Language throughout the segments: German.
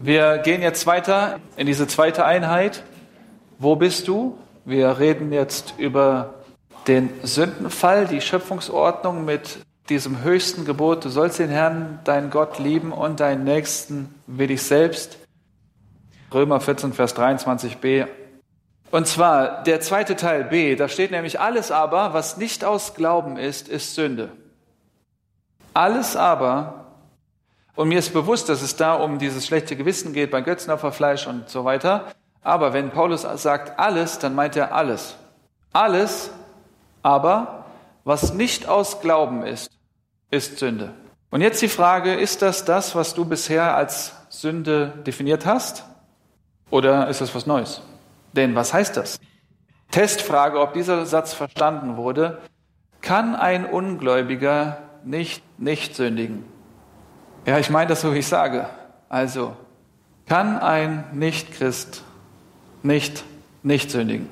Wir gehen jetzt weiter in diese zweite Einheit. Wo bist du? Wir reden jetzt über den Sündenfall, die Schöpfungsordnung mit diesem höchsten Gebot. Du sollst den Herrn, deinen Gott, lieben und deinen Nächsten wie dich selbst. Römer 14, Vers 23b. Und zwar der zweite Teil B, da steht nämlich: Alles aber, was nicht aus Glauben ist, ist Sünde. Alles aber, und mir ist bewusst, dass es da um dieses schlechte Gewissen geht bei Götzenopferfleisch und so weiter. Aber wenn Paulus sagt alles, dann meint er alles. Alles aber, was nicht aus Glauben ist, ist Sünde. Und jetzt die Frage, ist das, was du bisher als Sünde definiert hast? Oder ist das was Neues? Denn was heißt das? Testfrage, ob dieser Satz verstanden wurde: Kann ein Ungläubiger nicht sündigen? Ja, ich meine das so, wie ich sage. Also, kann ein Nicht-Christ nicht sündigen?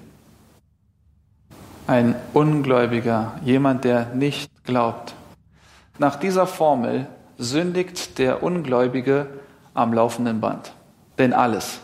Ein Ungläubiger, jemand, der nicht glaubt. Nach dieser Formel sündigt der Ungläubige am laufenden Band. Denn alles,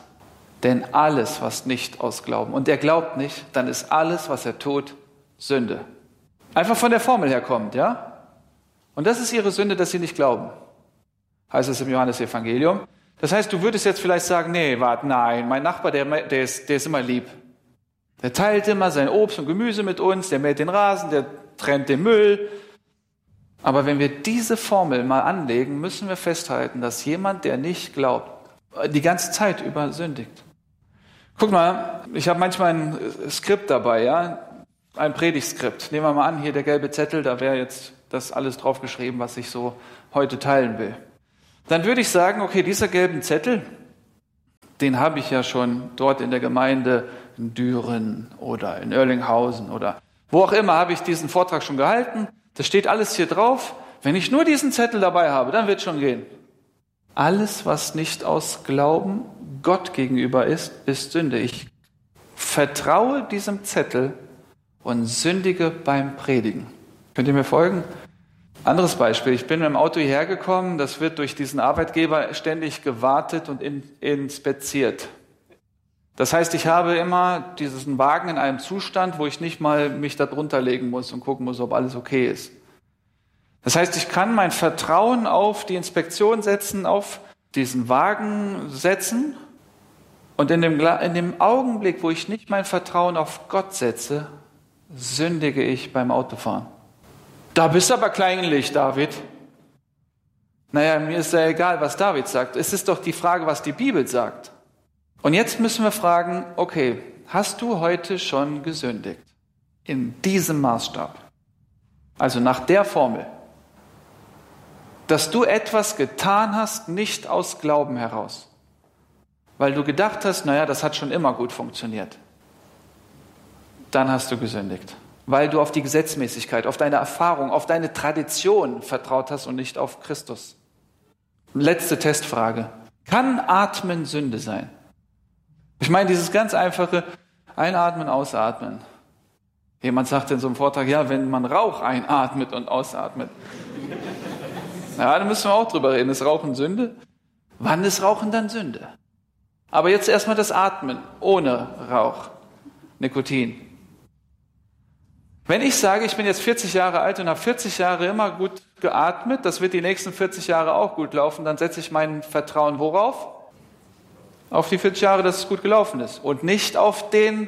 was nicht aus Glauben, und er glaubt nicht, dann ist alles, was er tut, Sünde. Einfach von der Formel her kommt, ja? Und das ist ihre Sünde, dass sie nicht glauben. Heißt es im Johannesevangelium. Das heißt, du würdest jetzt vielleicht sagen: Nein, mein Nachbar, der ist immer lieb. Der teilt immer sein Obst und Gemüse mit uns, der mäht den Rasen, der trennt den Müll. Aber wenn wir diese Formel mal anlegen, müssen wir festhalten, dass jemand, der nicht glaubt, die ganze Zeit über sündigt. Guck mal, ich habe manchmal ein Skript dabei, ja, ein Predigtskript. Nehmen wir mal an, hier der gelbe Zettel, da wäre jetzt das alles draufgeschrieben, was ich so heute teilen will. Dann würde ich sagen, okay, dieser gelbe Zettel, den habe ich ja schon dort in der Gemeinde in Düren oder in Oerlinghausen oder wo auch immer, habe ich diesen Vortrag schon gehalten. Das steht alles hier drauf. Wenn ich nur diesen Zettel dabei habe, dann wird es schon gehen. Alles, was nicht aus Glauben Gott gegenüber ist Sünde. Ich vertraue diesem Zettel und sündige beim Predigen. Könnt ihr mir folgen? Anderes Beispiel. Ich bin mit dem Auto hierher gekommen. Das wird durch diesen Arbeitgeber ständig gewartet und inspiziert. Das heißt, ich habe immer diesen Wagen in einem Zustand, wo ich nicht mal mich da drunter legen muss und gucken muss, ob alles okay ist. Das heißt, ich kann mein Vertrauen auf die Inspektion setzen, auf diesen Wagen setzen. Und in dem Augenblick, wo ich nicht mein Vertrauen auf Gott setze, sündige ich beim Autofahren. Da bist du aber kleinlich, David. Naja, mir ist ja egal, was David sagt. Es ist doch die Frage, was die Bibel sagt. Und jetzt müssen wir fragen, okay, hast du heute schon gesündigt? In diesem Maßstab. Also nach der Formel. Dass du etwas getan hast, nicht aus Glauben heraus. Weil du gedacht hast, naja, das hat schon immer gut funktioniert. Dann hast du gesündigt. Weil du auf die Gesetzmäßigkeit, auf deine Erfahrung, auf deine Tradition vertraut hast und nicht auf Christus. Letzte Testfrage. Kann Atmen Sünde sein? Ich meine, dieses ganz einfache Einatmen, Ausatmen. Jemand sagt in so einem Vortrag, ja, wenn man Rauch einatmet und ausatmet. Ja, da müssen wir auch drüber reden. Ist Rauchen Sünde? Wann ist Rauchen dann Sünde? Aber jetzt erstmal das Atmen ohne Rauch, Nikotin. Wenn ich sage, ich bin jetzt 40 Jahre alt und habe 40 Jahre immer gut geatmet, das wird die nächsten 40 Jahre auch gut laufen, dann setze ich mein Vertrauen worauf? Auf die 40 Jahre, dass es gut gelaufen ist und nicht auf den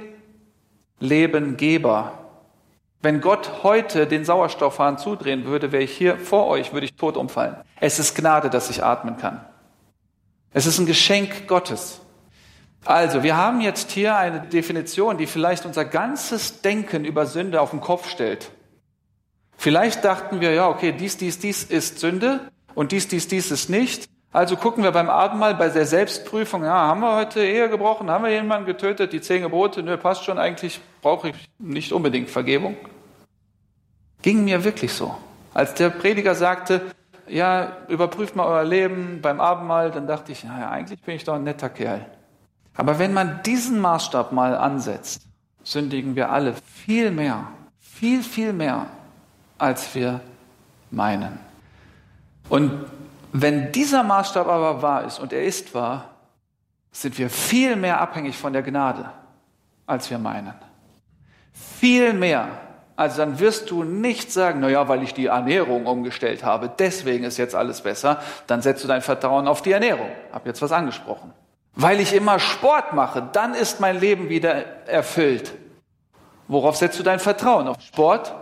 Lebengeber. Wenn Gott heute den Sauerstoffhahn zudrehen würde, wäre ich hier vor euch, würde ich tot umfallen. Es ist Gnade, dass ich atmen kann. Es ist ein Geschenk Gottes. Also, wir haben jetzt hier eine Definition, die vielleicht unser ganzes Denken über Sünde auf den Kopf stellt. Vielleicht dachten wir, ja, okay, dies ist Sünde und dies ist nicht. Also gucken wir beim Abendmahl, bei der Selbstprüfung, ja, haben wir heute Ehe gebrochen, haben wir jemanden getötet, die 10 Gebote, nö, passt schon, eigentlich brauche ich nicht unbedingt Vergebung. Ging mir wirklich so. Als der Prediger sagte, ja, überprüft mal euer Leben beim Abendmahl, dann dachte ich, naja, eigentlich bin ich doch ein netter Kerl. Aber wenn man diesen Maßstab mal ansetzt, sündigen wir alle viel mehr, viel mehr, als wir meinen. Und wenn dieser Maßstab aber wahr ist, und er ist wahr, sind wir viel mehr abhängig von der Gnade, als wir meinen. Viel mehr. Also dann wirst du nicht sagen, naja, weil ich die Ernährung umgestellt habe, deswegen ist jetzt alles besser. Dann setzt du dein Vertrauen auf die Ernährung. Hab jetzt was angesprochen. Weil ich immer Sport mache, dann ist mein Leben wieder erfüllt. Worauf setzt du dein Vertrauen? Auf Sport?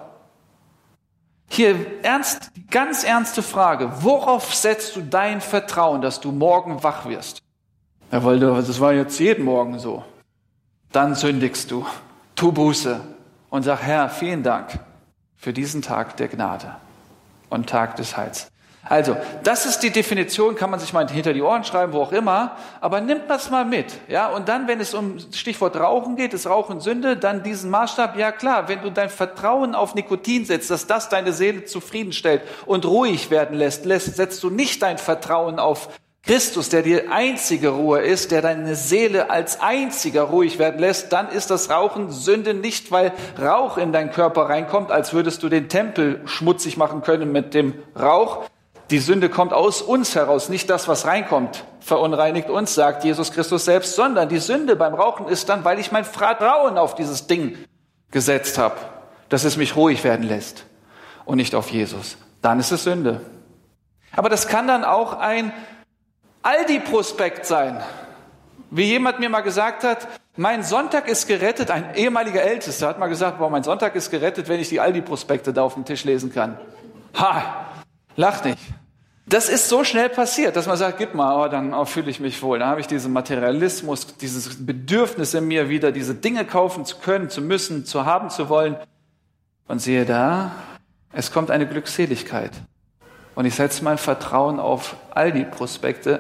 Hier die ganz ernste Frage. Worauf setzt du dein Vertrauen, dass du morgen wach wirst? Ja, weil das war jetzt jeden Morgen so. Dann sündigst du. Tu Buße und sag, Herr, vielen Dank für diesen Tag der Gnade und Tag des Heils. Also, das ist die Definition, kann man sich mal hinter die Ohren schreiben, wo auch immer, aber nimmt das mal mit. Ja? Und dann, wenn es um Stichwort Rauchen geht, ist Rauchen Sünde, dann diesen Maßstab, ja klar, wenn du dein Vertrauen auf Nikotin setzt, dass das deine Seele zufriedenstellt und ruhig werden lässt, setzt du nicht dein Vertrauen auf Christus, der die einzige Ruhe ist, der deine Seele als einziger ruhig werden lässt, dann ist das Rauchen Sünde nicht, weil Rauch in deinen Körper reinkommt, als würdest du den Tempel schmutzig machen können mit dem Rauch. Die Sünde kommt aus uns heraus, nicht das, was reinkommt, verunreinigt uns, sagt Jesus Christus selbst, sondern die Sünde beim Rauchen ist dann, weil ich mein Vertrauen auf dieses Ding gesetzt habe, dass es mich ruhig werden lässt und nicht auf Jesus. Dann ist es Sünde. Aber das kann dann auch ein Aldi-Prospekt sein. Wie jemand mir mal gesagt hat, mein Sonntag ist gerettet, ein ehemaliger Ältester hat mal gesagt, boah, mein Sonntag ist gerettet, wenn ich die Aldi-Prospekte da auf dem Tisch lesen kann. Ha, lach nicht. Das ist so schnell passiert, dass man sagt, gib mal, dann fühle ich mich wohl. Dann habe ich diesen Materialismus, dieses Bedürfnis in mir wieder, diese Dinge kaufen zu können, zu müssen, zu haben zu wollen. Und siehe da, es kommt eine Glückseligkeit. Und ich setze mein Vertrauen auf Aldi-Prospekte.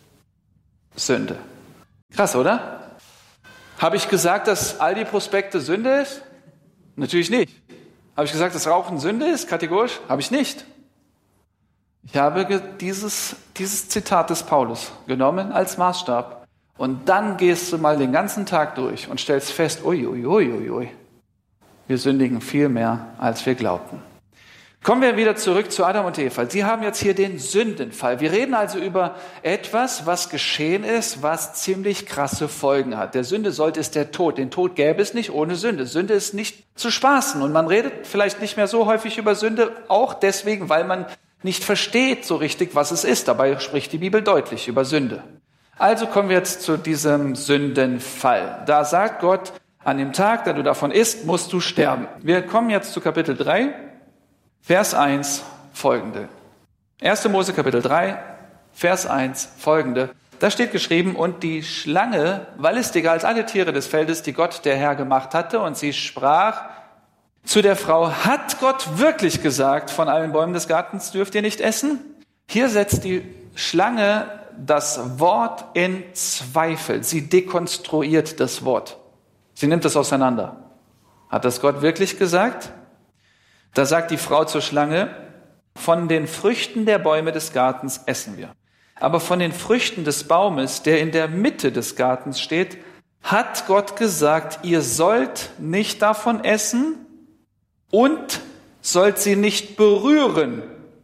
Sünde. Krass, oder? Habe ich gesagt, dass Aldi-Prospekte Sünde ist? Natürlich nicht. Habe ich gesagt, dass Rauchen Sünde ist, kategorisch? Habe ich nicht. Ich habe dieses Zitat des Paulus genommen als Maßstab. Und dann gehst du mal den ganzen Tag durch und stellst fest, uiuiuiui, wir sündigen viel mehr, als wir glaubten. Kommen wir wieder zurück zu Adam und Eva. Sie haben jetzt hier den Sündenfall. Wir reden also über etwas, was geschehen ist, was ziemlich krasse Folgen hat. Der Sünde sollte es der Tod. Den Tod gäbe es nicht ohne Sünde. Sünde ist nicht zu spaßen. Und man redet vielleicht nicht mehr so häufig über Sünde, auch deswegen, weil man nicht versteht so richtig, was es ist. Dabei spricht die Bibel deutlich über Sünde. Also kommen wir jetzt zu diesem Sündenfall. Da sagt Gott, an dem Tag, da du davon isst, musst du sterben. Wir kommen jetzt zu Kapitel 3. Vers 1 folgende. 1. Mose Kapitel 3, Vers 1 folgende. Da steht geschrieben, und die Schlange war listiger als alle Tiere des Feldes, die Gott, der Herr, gemacht hatte. Und sie sprach zu der Frau, hat Gott wirklich gesagt, von allen Bäumen des Gartens dürft ihr nicht essen? Hier setzt die Schlange das Wort in Zweifel. Sie dekonstruiert das Wort. Sie nimmt es auseinander. Hat das Gott wirklich gesagt? Da sagt die Frau zur Schlange, von den Früchten der Bäume des Gartens essen wir. Aber von den Früchten des Baumes, der in der Mitte des Gartens steht, hat Gott gesagt, ihr sollt nicht davon essen und sollt sie nicht berühren,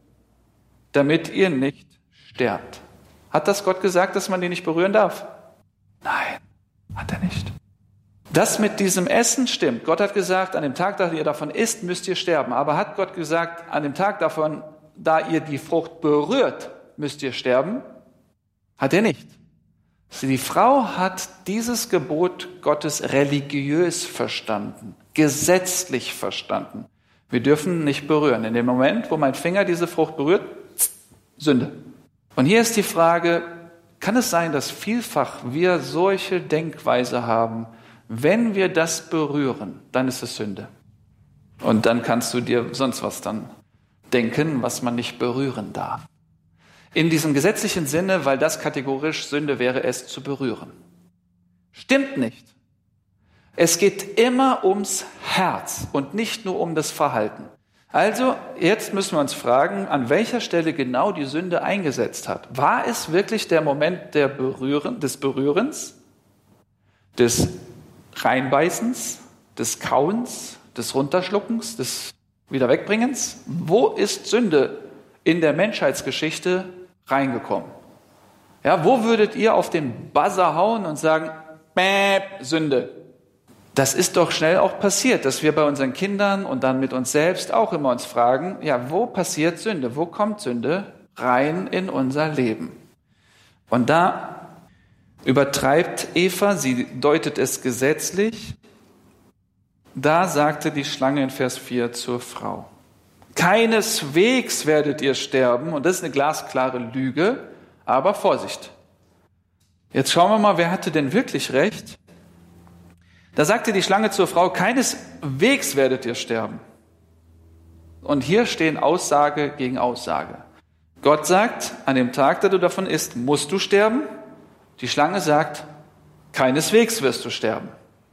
damit ihr nicht sterbt. Hat das Gott gesagt, dass man die nicht berühren darf? Nein, hat er nicht. Das mit diesem Essen stimmt. Gott hat gesagt, an dem Tag, da ihr davon isst, müsst ihr sterben. Aber hat Gott gesagt, an dem Tag davon, da ihr die Frucht berührt, müsst ihr sterben? Hat er nicht. Die Frau hat dieses Gebot Gottes religiös verstanden, gesetzlich verstanden. Wir dürfen nicht berühren. In dem Moment, wo mein Finger diese Frucht berührt, Sünde. Und hier ist die Frage, kann es sein, dass vielfach wir solche Denkweise haben, wenn wir das berühren, dann ist es Sünde. Und dann kannst du dir sonst was dann denken, was man nicht berühren darf. In diesem gesetzlichen Sinne, weil das kategorisch Sünde wäre, es zu berühren. Stimmt nicht. Es geht immer ums Herz und nicht nur um das Verhalten. Also, jetzt müssen wir uns fragen, an welcher Stelle genau die Sünde eingesetzt hat. War es wirklich der Moment des Berührens, des Reinbeißens, des Kauens, des Runterschluckens, des Wiederwegbringens? Wo ist Sünde in der Menschheitsgeschichte reingekommen? Ja, wo würdet ihr auf den Buzzer hauen und sagen, Bäh, Sünde? Das ist doch schnell auch passiert, dass wir bei unseren Kindern und dann mit uns selbst auch immer uns fragen, ja, wo passiert Sünde? Wo kommt Sünde rein in unser Leben? Und da übertreibt Eva, sie deutet es gesetzlich. Da sagte die Schlange in Vers 4 zur Frau: Keineswegs werdet ihr sterben. Und das ist eine glasklare Lüge, aber Vorsicht. Jetzt schauen wir mal, wer hatte denn wirklich recht? Da sagte die Schlange zur Frau: Keineswegs werdet ihr sterben. Und hier stehen Aussage gegen Aussage. Gott sagt, an dem Tag, da du davon isst, musst du sterben. Die Schlange sagt, keineswegs wirst du sterben.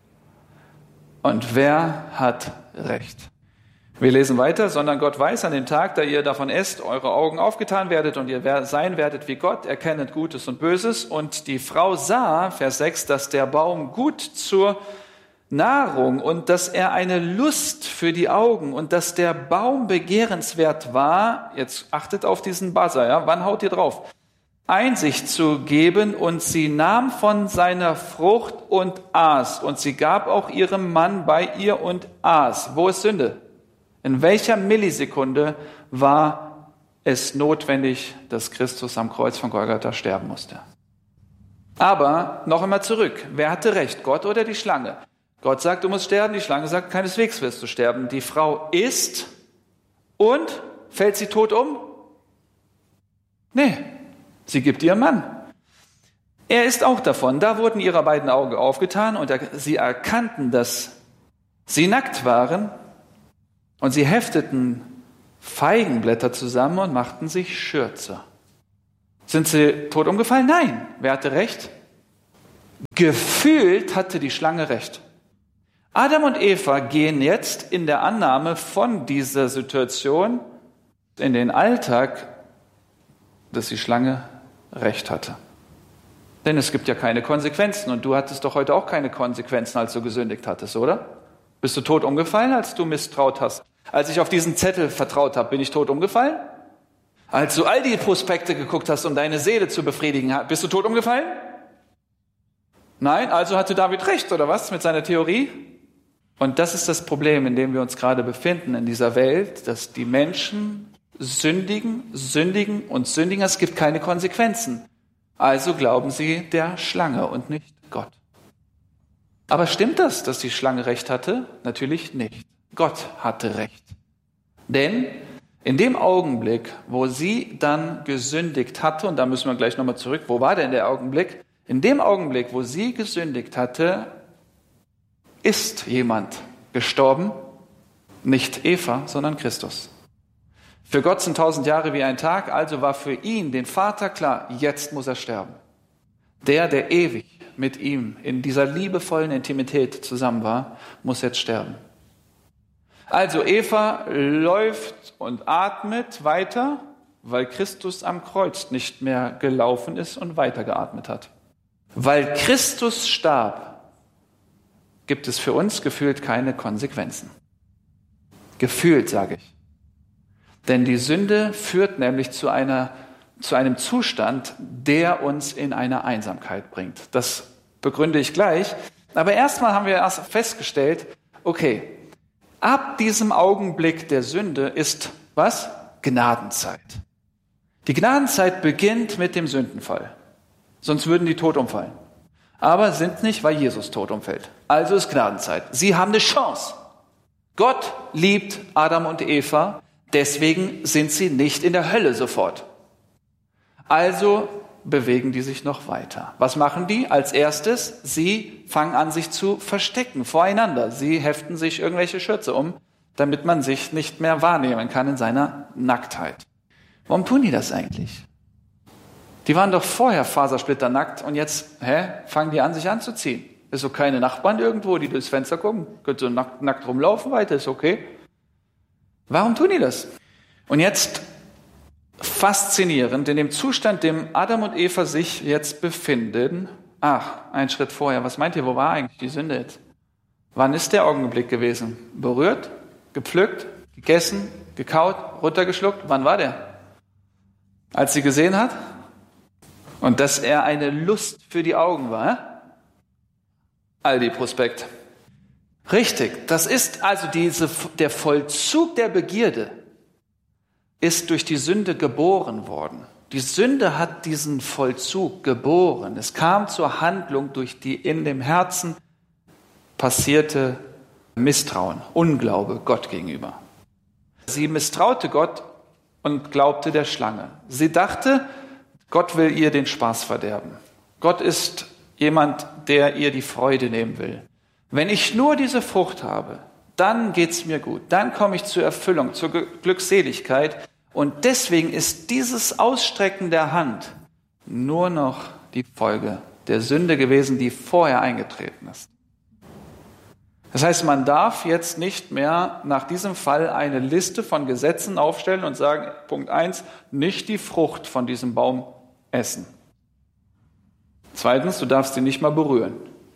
Und wer hat recht? Wir lesen weiter, sondern Gott weiß, an dem Tag, da ihr davon esst, eure Augen aufgetan werdet und ihr sein werdet wie Gott, erkennet Gutes und Böses. Und die Frau sah, Vers 6, dass der Baum gut zur Nahrung und dass er eine Lust für die Augen und dass der Baum begehrenswert war. Jetzt achtet auf diesen Buzzer, ja? Wann haut ihr drauf? Einsicht zu geben, und sie nahm von seiner Frucht und aß. Und sie gab auch ihrem Mann bei ihr und aß. Wo ist Sünde? In welcher Millisekunde war es notwendig, dass Christus am Kreuz von Golgatha sterben musste? Aber noch einmal zurück. Wer hatte recht, Gott oder die Schlange? Gott sagt, du musst sterben. Die Schlange sagt, keineswegs wirst du sterben. Die Frau isst und fällt sie tot um? Nee, sie gibt ihren Mann. Er isst auch davon. Da wurden ihre beiden Augen aufgetan und sie erkannten, dass sie nackt waren, und sie hefteten Feigenblätter zusammen und machten sich Schürze. Sind sie tot umgefallen? Nein. Wer hatte recht? Gefühlt hatte die Schlange recht. Adam und Eva gehen jetzt in der Annahme von dieser Situation in den Alltag, dass die Schlange recht hatte. Denn es gibt ja keine Konsequenzen, und du hattest doch heute auch keine Konsequenzen, als du gesündigt hattest, oder? Bist du tot umgefallen, als du misstraut hast? Als ich auf diesen Zettel vertraut habe, bin ich tot umgefallen? Als du all die Prospekte geguckt hast, um deine Seele zu befriedigen, bist du tot umgefallen? Nein, also hatte David recht, oder was, mit seiner Theorie? Und das ist das Problem, in dem wir uns gerade befinden in dieser Welt, dass die Menschen sündigen. Es gibt keine Konsequenzen. Also glauben sie der Schlange und nicht Gott. Aber stimmt das, dass die Schlange recht hatte? Natürlich nicht. Gott hatte recht. Denn in dem Augenblick, wo sie dann gesündigt hatte, und da müssen wir gleich nochmal zurück, wo war denn der Augenblick? In dem Augenblick, wo sie gesündigt hatte, ist jemand gestorben, nicht Eva, sondern Christus. Für Gott sind 1000 Jahre wie ein Tag, also war für ihn, den Vater, klar, jetzt muss er sterben. Der ewig mit ihm in dieser liebevollen Intimität zusammen war, muss jetzt sterben. Also Eva läuft und atmet weiter, weil Christus am Kreuz nicht mehr gelaufen ist und weitergeatmet hat. Weil Christus starb, gibt es für uns gefühlt keine Konsequenzen. Gefühlt, sage ich. Denn die Sünde führt nämlich zu einem Zustand, der uns in eine Einsamkeit bringt. Das begründe ich gleich. Aber erstmal haben wir erst festgestellt, okay, ab diesem Augenblick der Sünde ist was? Gnadenzeit. Die Gnadenzeit beginnt mit dem Sündenfall. Sonst würden die tot umfallen. Aber sind nicht, weil Jesus tot umfällt. Also ist Gnadenzeit. Sie haben eine Chance. Gott liebt Adam und Eva, deswegen sind sie nicht in der Hölle sofort. Also bewegen die sich noch weiter. Was machen die? Als erstes, sie fangen an, sich zu verstecken voreinander. Sie heften sich irgendwelche Schürze um, damit man sich nicht mehr wahrnehmen kann in seiner Nacktheit. Warum tun die das eigentlich? Die waren doch vorher fasersplitternackt und jetzt fangen die an, sich anzuziehen. Ist so keine Nachbarn irgendwo, die durchs Fenster gucken. Könnt so nackt rumlaufen weiter, ist okay. Warum tun die das? Und jetzt faszinierend, in dem Zustand, in dem Adam und Eva sich jetzt befinden. Ein Schritt vorher. Was meint ihr, wo war eigentlich die Sünde jetzt? Wann ist der Augenblick gewesen? Berührt, gepflückt, gegessen, gekaut, runtergeschluckt? Wann war der? Als sie gesehen hat? Und dass er eine Lust für die Augen war. Aldi Prospekt. Richtig, das ist also der Vollzug der Begierde ist durch die Sünde geboren worden. Die Sünde hat diesen Vollzug geboren. Es kam zur Handlung durch die in dem Herzen passierte Misstrauen, Unglaube Gott gegenüber. Sie misstraute Gott und glaubte der Schlange. Sie dachte, Gott will ihr den Spaß verderben. Gott ist jemand, der ihr die Freude nehmen will. Wenn ich nur diese Frucht habe, dann geht's mir gut. Dann komme ich zur Erfüllung, zur Glückseligkeit. Und deswegen ist dieses Ausstrecken der Hand nur noch die Folge der Sünde gewesen, die vorher eingetreten ist. Das heißt, man darf jetzt nicht mehr nach diesem Fall eine Liste von Gesetzen aufstellen und sagen, Punkt 1, nicht die Frucht von diesem Baum essen. Zweitens, du darfst sie nicht mal berühren.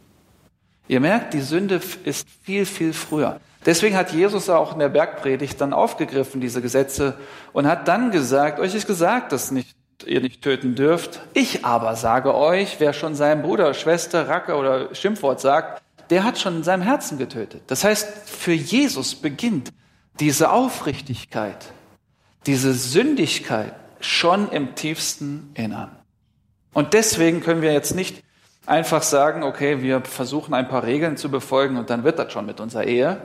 Ihr merkt, die Sünde ist viel, viel früher. Deswegen hat Jesus auch in der Bergpredigt dann aufgegriffen, diese Gesetze, und hat dann gesagt, euch ist gesagt, dass ihr nicht töten dürft. Ich aber sage euch, wer schon seinem Bruder, Schwester, Racke oder Schimpfwort sagt, der hat schon in seinem Herzen getötet. Das heißt, für Jesus beginnt diese Aufrichtigkeit, diese Sündigkeit schon im tiefsten Innern. Und deswegen können wir jetzt nicht einfach sagen, okay, wir versuchen ein paar Regeln zu befolgen und dann wird das schon mit unserer Ehe.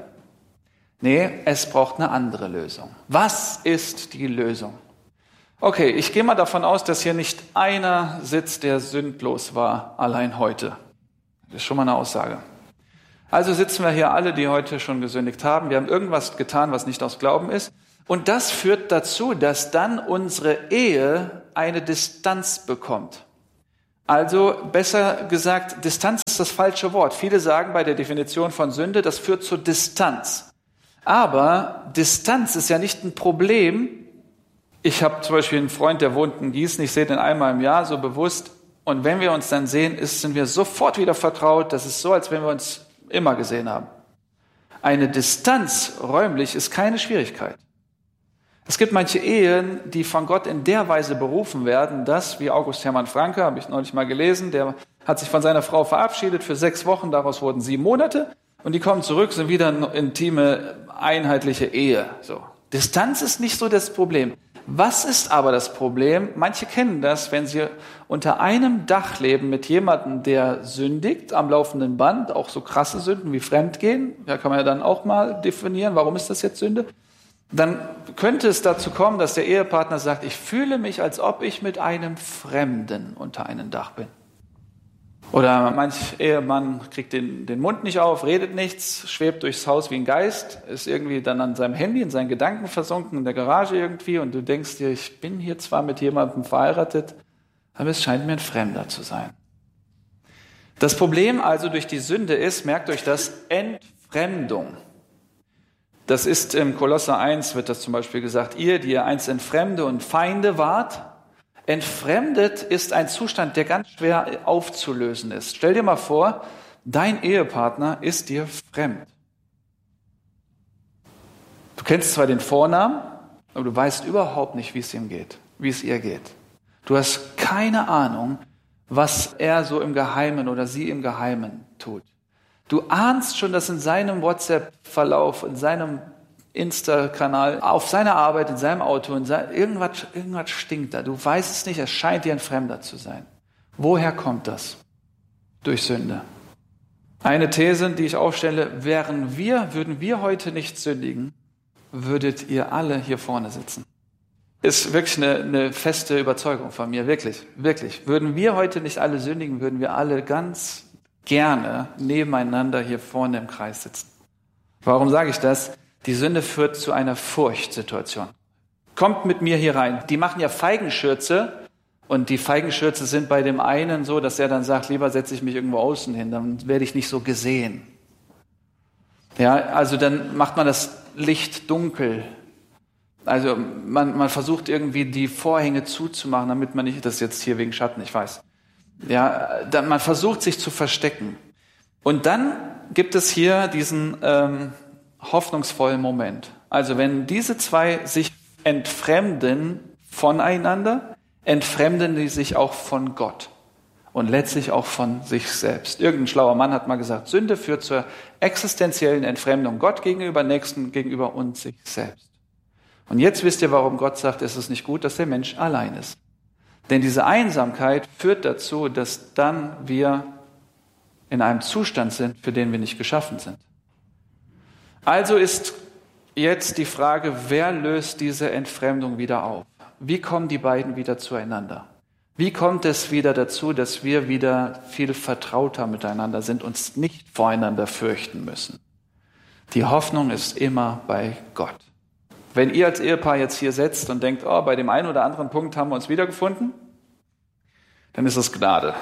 Nee, es braucht eine andere Lösung. Was ist die Lösung? Okay, ich gehe mal davon aus, dass hier nicht einer sitzt, der sündlos war, allein heute. Das ist schon mal eine Aussage. Also sitzen wir hier alle, die heute schon gesündigt haben. Wir haben irgendwas getan, was nicht aus Glauben ist. Und das führt dazu, dass dann unsere Ehe eine Distanz bekommt. Also besser gesagt, Distanz ist das falsche Wort. Viele sagen bei der Definition von Sünde, das führt zur Distanz. Aber Distanz ist ja nicht ein Problem. Ich habe zum Beispiel einen Freund, der wohnt in Gießen. Ich sehe den einmal im Jahr so bewusst. Und wenn wir uns dann sehen, sind wir sofort wieder vertraut. Das ist so, als wenn wir uns immer gesehen haben. Eine Distanz räumlich ist keine Schwierigkeit. Es gibt manche Ehen, die von Gott in der Weise berufen werden, dass, wie August Hermann Franke, habe ich neulich mal gelesen, der hat sich von seiner Frau verabschiedet für 6 Wochen, daraus wurden 7 Monate und die kommen zurück, sind wieder eine intime, einheitliche Ehe. So. Distanz ist nicht so das Problem. Was ist aber das Problem? Manche kennen das, wenn sie unter einem Dach leben mit jemandem, der sündigt am laufenden Band, auch so krasse Sünden wie Fremdgehen, da kann man ja dann auch mal definieren, warum ist das jetzt Sünde? Dann könnte es dazu kommen, dass der Ehepartner sagt, ich fühle mich, als ob ich mit einem Fremden unter einem Dach bin. Oder manch Ehemann kriegt den Mund nicht auf, redet nichts, schwebt durchs Haus wie ein Geist, ist irgendwie dann an seinem Handy, in seinen Gedanken versunken, in der Garage irgendwie und du denkst dir, ich bin hier zwar mit jemandem verheiratet, aber es scheint mir ein Fremder zu sein. Das Problem also durch die Sünde ist, merkt euch das, Entfremdung. Das ist im Kolosser 1, wird das zum Beispiel gesagt, ihr, die ihr einst Entfremde und Feinde wart. Entfremdet ist ein Zustand, der ganz schwer aufzulösen ist. Stell dir mal vor, dein Ehepartner ist dir fremd. Du kennst zwar den Vornamen, aber du weißt überhaupt nicht, wie es ihm geht, wie es ihr geht. Du hast keine Ahnung, was er so im Geheimen oder sie im Geheimen tut. Du ahnst schon, dass in seinem WhatsApp-Verlauf, in seinem Insta-Kanal, auf seiner Arbeit, in seinem Auto, irgendwas stinkt da. Du weißt es nicht, es scheint dir ein Fremder zu sein. Woher kommt das? Durch Sünde. Eine These, die ich aufstelle, würden wir heute nicht sündigen, würdet ihr alle hier vorne sitzen. Ist wirklich eine feste Überzeugung von mir, wirklich, wirklich. Würden wir heute nicht alle sündigen, würden wir alle ganz gerne nebeneinander hier vorne im Kreis sitzen. Warum sage ich das? Die Sünde führt zu einer Furchtsituation. Kommt mit mir hier rein. Die machen ja Feigenschürze und die Feigenschürze sind bei dem einen so, dass er dann sagt, lieber setze ich mich irgendwo außen hin, dann werde ich nicht so gesehen. Ja, also dann macht man das Licht dunkel. Also man versucht irgendwie die Vorhänge zuzumachen, damit man nicht, das ist jetzt hier wegen Schatten, ich weiß. Ja, man versucht sich zu verstecken. Und dann gibt es hier diesen hoffnungsvollen Moment. Also wenn diese zwei sich entfremden voneinander, entfremden die sich auch von Gott und letztlich auch von sich selbst. Irgendein schlauer Mann hat mal gesagt, Sünde führt zur existenziellen Entfremdung Gott gegenüber, Nächsten gegenüber und sich selbst. Und jetzt wisst ihr, warum Gott sagt, es ist nicht gut, dass der Mensch allein ist. Denn diese Einsamkeit führt dazu, dass dann wir in einem Zustand sind, für den wir nicht geschaffen sind. Also ist jetzt die Frage, wer löst diese Entfremdung wieder auf? Wie kommen die beiden wieder zueinander? Wie kommt es wieder dazu, dass wir wieder viel vertrauter miteinander sind, uns nicht voreinander fürchten müssen? Die Hoffnung ist immer bei Gott. Wenn ihr als Ehepaar jetzt hier sitzt und denkt, bei dem einen oder anderen Punkt haben wir uns wiedergefunden, dann ist es Gnade.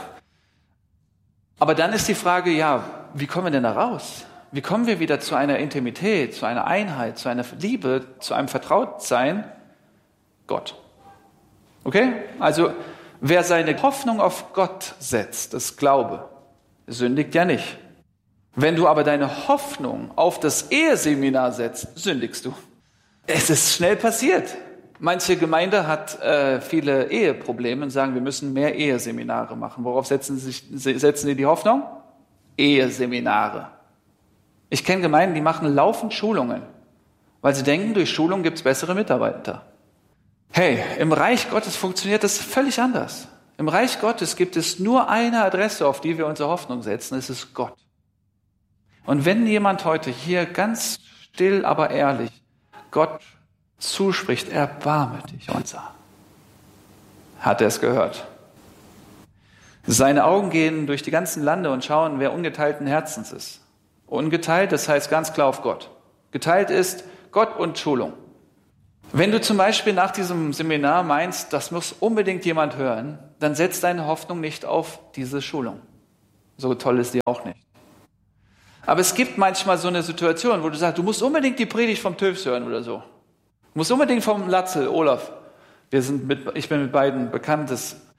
Aber dann ist die Frage, wie kommen wir denn da raus? Wie kommen wir wieder zu einer Intimität, zu einer Einheit, zu einer Liebe, zu einem Vertrautsein? Gott. Okay? Also, wer seine Hoffnung auf Gott setzt, das Glaube, sündigt ja nicht. Wenn du aber deine Hoffnung auf das Eheseminar setzt, sündigst du. Es ist schnell passiert. Manche Gemeinde hat viele Eheprobleme und sagen, wir müssen mehr Eheseminare machen. Worauf setzen die die Hoffnung? Eheseminare. Ich kenne Gemeinden, die machen laufend Schulungen, weil sie denken, durch Schulung gibt es bessere Mitarbeiter. Hey, im Reich Gottes funktioniert das völlig anders. Im Reich Gottes gibt es nur eine Adresse, auf die wir unsere Hoffnung setzen, es ist Gott. Und wenn jemand heute hier ganz still, aber ehrlich Gott zuspricht, erbarme dich unser, hat er es gehört. Seine Augen gehen durch die ganzen Lande und schauen, wer ungeteilten Herzens ist. Ungeteilt, das heißt ganz klar auf Gott. Geteilt ist Gott und Schulung. Wenn du zum Beispiel nach diesem Seminar meinst, das muss unbedingt jemand hören, dann setz deine Hoffnung nicht auf diese Schulung. So toll ist die auch nicht. Aber es gibt manchmal so eine Situation, wo du sagst, du musst unbedingt die Predigt vom Töfs hören oder so. Du musst unbedingt vom Latzel, Olaf. Ich bin mit beiden bekannt.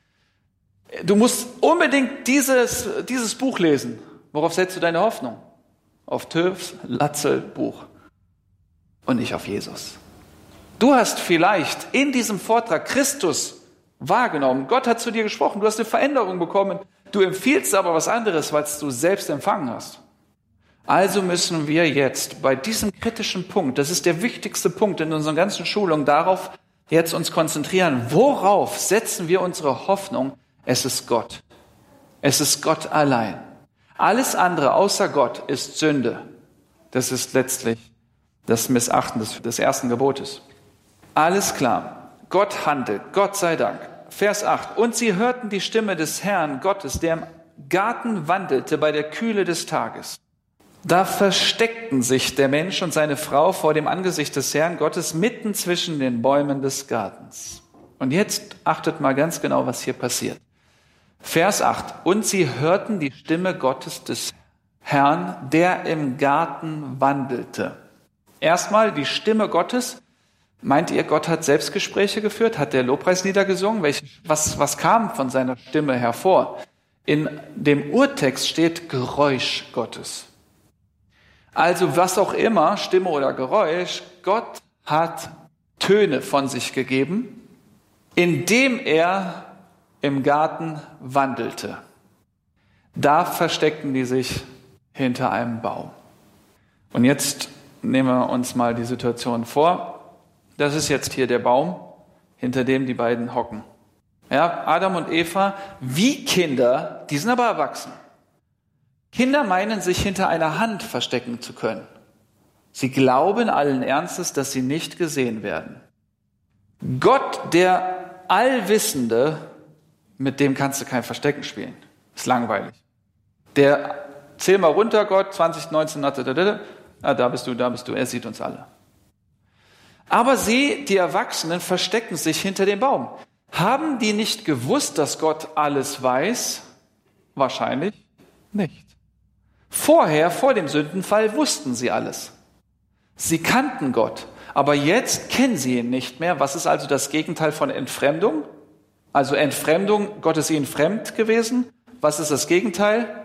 Du musst unbedingt dieses Buch lesen. Worauf setzt du deine Hoffnung? Auf Töfs, Latzel, Buch. Und nicht auf Jesus. Du hast vielleicht in diesem Vortrag Christus wahrgenommen. Gott hat zu dir gesprochen. Du hast eine Veränderung bekommen. Du empfiehlst aber was anderes, weil du selbst empfangen hast. Also müssen wir jetzt bei diesem kritischen Punkt, das ist der wichtigste Punkt in unseren ganzen Schulungen, darauf jetzt uns konzentrieren. Worauf setzen wir unsere Hoffnung? Es ist Gott. Es ist Gott allein. Alles andere außer Gott ist Sünde. Das ist letztlich das Missachten des ersten Gebotes. Alles klar. Gott handelt. Gott sei Dank. Vers 8. Und sie hörten die Stimme des Herrn Gottes, der im Garten wandelte bei der Kühle des Tages. Da versteckten sich der Mensch und seine Frau vor dem Angesicht des Herrn Gottes mitten zwischen den Bäumen des Gartens. Und jetzt achtet mal ganz genau, was hier passiert. Vers 8. Und sie hörten die Stimme Gottes des Herrn, der im Garten wandelte. Erstmal die Stimme Gottes. Meint ihr, Gott hat Selbstgespräche geführt? Hat der Lobpreislieder gesungen? Was kam von seiner Stimme hervor? In dem Urtext steht Geräusch Gottes. Also was auch immer, Stimme oder Geräusch, Gott hat Töne von sich gegeben, indem er im Garten wandelte. Da versteckten die sich hinter einem Baum. Und jetzt nehmen wir uns mal die Situation vor. Das ist jetzt hier der Baum, hinter dem die beiden hocken. Ja, Adam und Eva, wie Kinder, die sind aber erwachsen. Kinder meinen, sich hinter einer Hand verstecken zu können. Sie glauben allen Ernstes, dass sie nicht gesehen werden. Gott, der Allwissende, mit dem kannst du kein Verstecken spielen. Ist langweilig. Zähl mal runter, Gott, 2019, da bist du, er sieht uns alle. Aber sie, die Erwachsenen, verstecken sich hinter dem Baum. Haben die nicht gewusst, dass Gott alles weiß? Wahrscheinlich nicht. Vorher, vor dem Sündenfall, wussten sie alles. Sie kannten Gott, aber jetzt kennen sie ihn nicht mehr. Was ist also das Gegenteil von Entfremdung? Also Entfremdung, Gott ist ihnen fremd gewesen. Was ist das Gegenteil?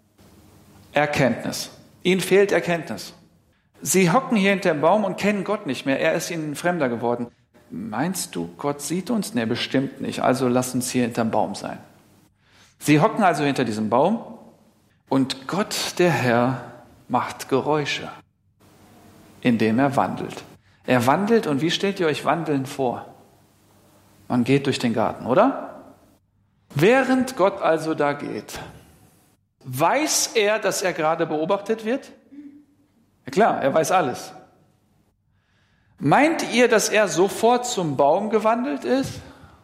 Erkenntnis. Ihnen fehlt Erkenntnis. Sie hocken hier hinter dem Baum und kennen Gott nicht mehr. Er ist ihnen ein Fremder geworden. meinst du, Gott sieht uns? Nee, bestimmt nicht. Also lass uns hier hinterm Baum sein. Sie hocken also hinter diesem Baum und Gott, der Herr, macht Geräusche, indem er wandelt. Er wandelt und wie stellt ihr euch Wandeln vor? Man geht durch den Garten, oder? Während Gott also da geht, weiß er, dass er gerade beobachtet wird? Ja klar, er weiß alles. Meint ihr, dass er sofort zum Baum gewandelt ist?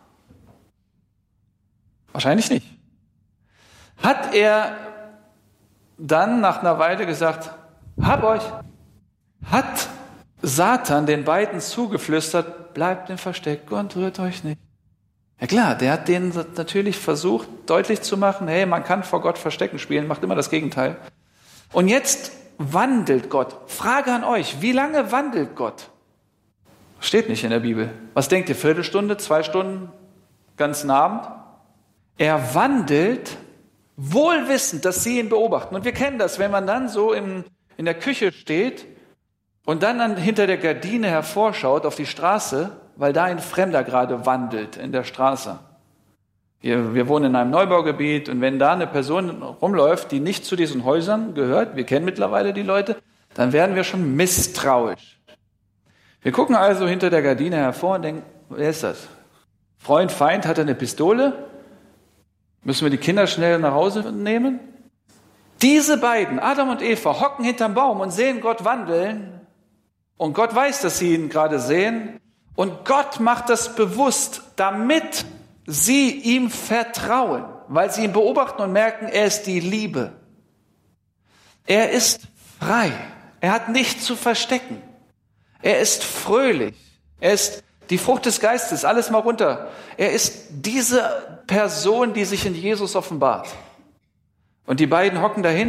Wahrscheinlich nicht. Hat er dann nach einer Weile gesagt, hab euch? Hat Satan den beiden zugeflüstert, bleibt im Versteck und rührt euch nicht? Ja klar, der hat denen natürlich versucht, deutlich zu machen, hey, man kann vor Gott Verstecken spielen, macht immer das Gegenteil. Und jetzt wandelt Gott. Frage an euch, wie lange wandelt Gott? Steht nicht in der Bibel. Was denkt ihr, Viertelstunde, 2 Stunden, ganzen Abend? Er wandelt, wohl wissend, dass sie ihn beobachten. Und wir kennen das, wenn man dann so in der Küche steht und dann hinter der Gardine hervorschaut auf die Straße, weil da ein Fremder gerade wandelt in der Straße. Wir wohnen in einem Neubaugebiet und wenn da eine Person rumläuft, die nicht zu diesen Häusern gehört, wir kennen mittlerweile die Leute, dann werden wir schon misstrauisch. Wir gucken also hinter der Gardine hervor und denken, wer ist das? Freund, Feind, hat er eine Pistole? Müssen wir die Kinder schnell nach Hause nehmen? Diese beiden, Adam und Eva, hocken hinterm Baum und sehen Gott wandeln. Und Gott weiß, dass sie ihn gerade sehen. Und Gott macht das bewusst, damit sie ihm vertrauen, weil sie ihn beobachten und merken, er ist die Liebe. Er ist frei. Er hat nichts zu verstecken. Er ist fröhlich. Er ist die Frucht des Geistes, alles mal runter. Er ist diese Person, die sich in Jesus offenbart. Und die beiden hocken dahin.